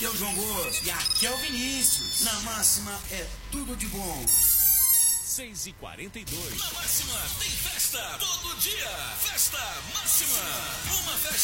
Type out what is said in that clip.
Aqui é o João Bosco. E aqui é o Vinícius. Na Máxima é tudo de bom. 6h42. Na Máxima tem festa todo dia. Festa Máxima. Uma festa